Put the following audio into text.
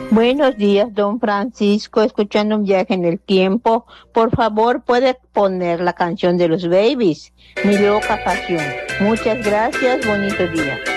Buenos días, don Francisco, escuchando un viaje en el tiempo. Por favor, puede poner la canción de los Babies, Mi loca pasión. Muchas gracias, bonito día.